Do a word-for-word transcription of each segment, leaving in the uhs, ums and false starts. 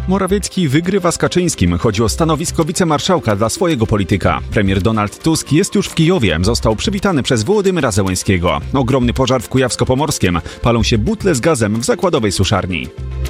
Morawiecki wygrywa z Kaczyńskim. Chodzi o stanowisko wicemarszałka dla swojego polityka. Premier Donald Tusk jest już w Kijowie. Został przywitany przez Wołodymyra Zełenskiego. Ogromny pożar w Kujawsko-Pomorskiem. Palą się butle z gazem w zakładowej suszarni.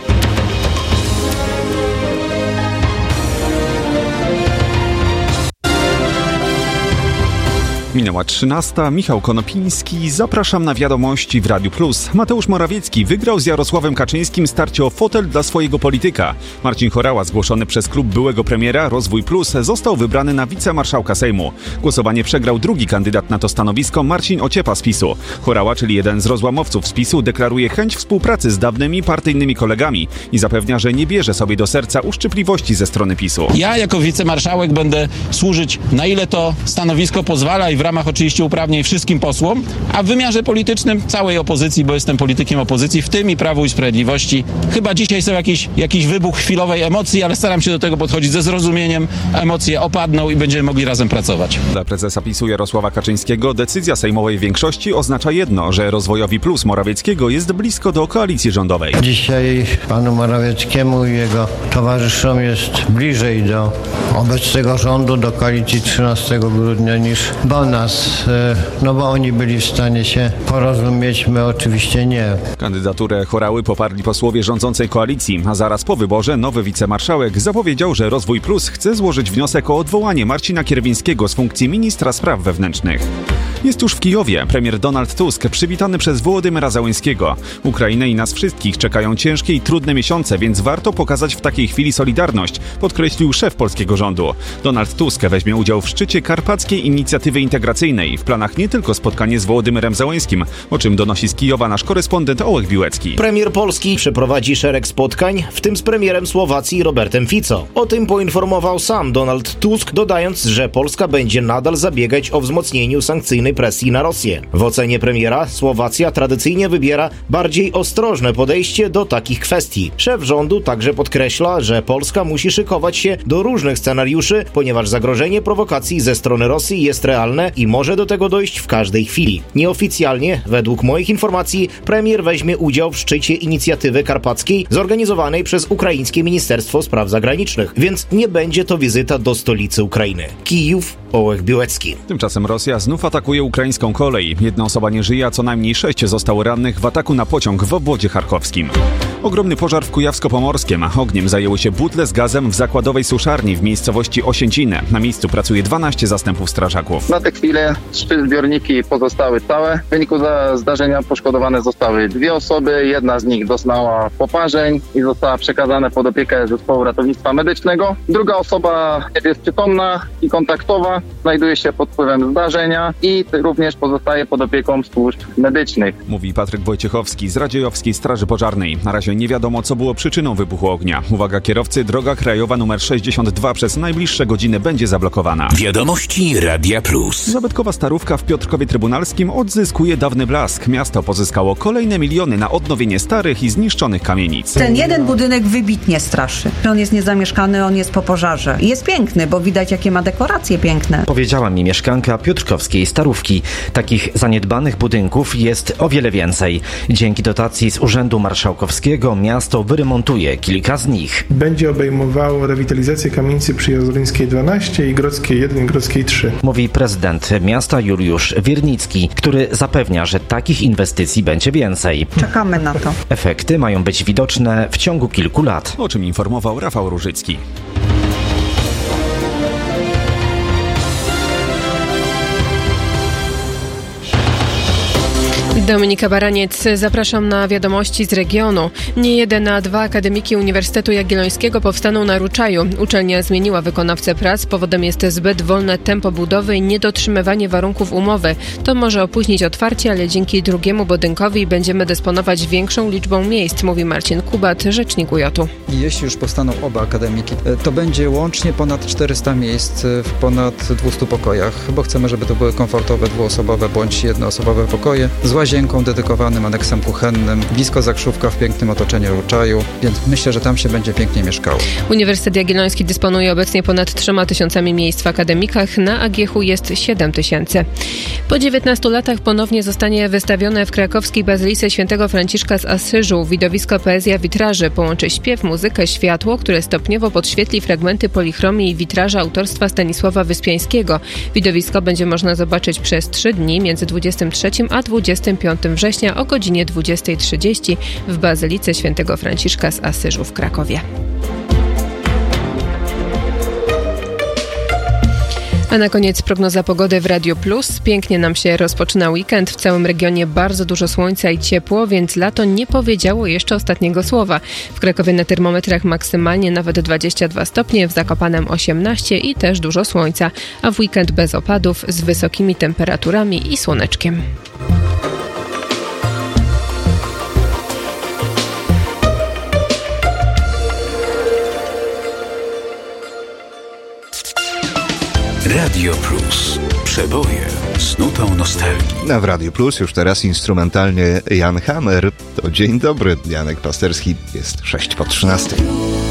Minęła trzynasta. Michał Konopiński. Zapraszam na wiadomości w Radiu Plus. Mateusz Morawiecki wygrał z Jarosławem Kaczyńskim starcie o fotel dla swojego polityka. Marcin Horała, zgłoszony przez klub byłego premiera Rozwój Plus, został wybrany na wicemarszałka Sejmu. Głosowanie przegrał drugi kandydat na to stanowisko, Marcin Ociepa z PiSu. Horała, czyli jeden z rozłamowców z PiSu, deklaruje chęć współpracy z dawnymi partyjnymi kolegami i zapewnia, że nie bierze sobie do serca uszczypliwości ze strony PiSu. Ja jako wicemarszałek będę służyć, na ile to stanowisko pozwala i w ramach oczywiście uprawnień wszystkim posłom, a w wymiarze politycznym całej opozycji, bo jestem politykiem opozycji, w tym i Prawu i Sprawiedliwości. Chyba dzisiaj są jakiś, jakiś wybuch chwilowej emocji, ale staram się do tego podchodzić ze zrozumieniem. Emocje opadną i będziemy mogli razem pracować. Dla prezesa PiSu Jarosława Kaczyńskiego decyzja sejmowej większości oznacza jedno, że Rozwojowi Plus Morawieckiego jest blisko do koalicji rządowej. Dzisiaj panu Morawieckiemu i jego towarzyszom jest bliżej do obecnego rządu, do koalicji trzynastego grudnia niż do nas, no bo oni byli w stanie się porozumieć, my oczywiście nie. Kandydaturę Horały poparli posłowie rządzącej koalicji, a zaraz po wyborze nowy wicemarszałek zapowiedział, że Rozwój Plus chce złożyć wniosek o odwołanie Marcina Kierwińskiego z funkcji ministra spraw wewnętrznych. Jest już w Kijowie. Premier Donald Tusk przywitany przez Wołodymyra Zełenskiego. Ukrainę i nas wszystkich czekają ciężkie i trudne miesiące, więc warto pokazać w takiej chwili solidarność, podkreślił szef polskiego rządu. Donald Tusk weźmie udział w szczycie Karpackiej Inicjatywy Integracyjnej. W planach nie tylko spotkanie z Wołodymyrem Zełenskim, o czym donosi z Kijowa nasz korespondent Ołek Biłecki. Premier Polski przeprowadzi szereg spotkań, w tym z premierem Słowacji Robertem Fico. O tym poinformował sam Donald Tusk, dodając, że Polska będzie nadal zabiegać o wzmocnieniu sankcyjnej presji na Rosję. W ocenie premiera Słowacja tradycyjnie wybiera bardziej ostrożne podejście do takich kwestii. Szef rządu także podkreśla, że Polska musi szykować się do różnych scenariuszy, ponieważ zagrożenie prowokacji ze strony Rosji jest realne i może do tego dojść w każdej chwili. Nieoficjalnie, według moich informacji, premier weźmie udział w szczycie Inicjatywy Karpackiej zorganizowanej przez ukraińskie Ministerstwo Spraw Zagranicznych, więc nie będzie to wizyta do stolicy Ukrainy. Kijów, Ołek Biłecki. Tymczasem Rosja znów atakuje ukraińską kolej. Jedna osoba nie żyje, a co najmniej sześć zostało rannych w ataku na pociąg w obwodzie charkowskim. Ogromny pożar w Kujawsko-Pomorskiem. Ogniem zajęły się butle z gazem w zakładowej suszarni w miejscowości Osięciny. Na miejscu pracuje dwanaście zastępów strażaków. Na tę chwilę trzy zbiorniki pozostały całe. W wyniku zdarzenia poszkodowane zostały dwie osoby. Jedna z nich doznała poparzeń i została przekazana pod opiekę zespołu ratownictwa medycznego. Druga osoba jest przytomna i kontaktowa, znajduje się pod wpływem zdarzenia i również pozostaje pod opieką służb medycznych. Mówi Patryk Wojciechowski z Radziejowskiej Straży Pożarnej. Na razie nie wiadomo, co było przyczyną wybuchu ognia. Uwaga kierowcy, droga krajowa numer sześćdziesiąt dwa przez najbliższe godziny będzie zablokowana. Wiadomości Radia Plus. Zabytkowa starówka w Piotrkowie Trybunalskim odzyskuje dawny blask. Miasto pozyskało kolejne miliony na odnowienie starych i zniszczonych kamienic. Ten jeden budynek wybitnie straszy. On jest niezamieszkany, on jest po pożarze. Jest piękny, bo widać, jakie ma dekoracje piękne. Powiedziała mi mieszkanka piotrkowskiej starówki. Takich zaniedbanych budynków jest o wiele więcej. Dzięki dotacji z Urzędu Marszałkowskiego miasto wyremontuje kilka z nich. Będzie obejmowało rewitalizację kamienicy przy Jazoryńskiej dwanaście i Grodzkiej jeden i Grodzkiej trzy. Mówi prezydent miasta Juliusz Wiernicki, który zapewnia, że takich inwestycji będzie więcej. Czekamy na to. Efekty mają być widoczne w ciągu kilku lat. O czym informował Rafał Różycki. Dominika Baraniec, zapraszam na wiadomości z regionu. Nie jeden, a dwa akademiki Uniwersytetu Jagiellońskiego powstaną na Ruczaju. Uczelnia zmieniła wykonawcę prac, powodem jest zbyt wolne tempo budowy i niedotrzymywanie warunków umowy. To może opóźnić otwarcie, ale dzięki drugiemu budynkowi będziemy dysponować większą liczbą miejsc, mówi Marcin Kubat, rzecznik U J-u. Jeśli już powstaną oba akademiki, to będzie łącznie ponad czterysta miejsc w ponad dwustu pokojach, bo chcemy, żeby to były komfortowe dwuosobowe bądź jednoosobowe pokoje z łazienką, łazienką dedykowanym, aneksem kuchennym, blisko Zakrzówka w pięknym otoczeniu Ruczaju, więc myślę, że tam się będzie pięknie mieszkało. Uniwersytet Jagielloński dysponuje obecnie ponad trzema tysiącami miejsc w akademikach, na A G H U jest siedem tysięcy. Po dziewiętnastu latach ponownie zostanie wystawione w krakowskiej Bazylice Świętego Franciszka z Asyżu widowisko Poezja witraży. Połączy śpiew, muzykę, światło, które stopniowo podświetli fragmenty polichromii i witraża autorstwa Stanisława Wyspiańskiego. Widowisko będzie można zobaczyć przez trzy dni między dwudziestym trzecim a dwudziestym piątym września o godzinie dwudziestej trzydzieści w Bazylice Świętego Franciszka z Asyżu w Krakowie. A na koniec prognoza pogody w Radio Plus. Pięknie nam się rozpoczyna weekend. W całym regionie bardzo dużo słońca i ciepło, więc lato nie powiedziało jeszcze ostatniego słowa. W Krakowie na termometrach maksymalnie nawet dwadzieścia dwa stopnie, w Zakopanem osiemnaście i też dużo słońca. A w weekend bez opadów, z wysokimi temperaturami i słoneczkiem. Radio Plus. Przeboje z nutą nostalgii. A w Radio Plus już teraz instrumentalnie Jan Hammer. To dzień dobry. Janek Pasterski, jest sześć po trzynastej.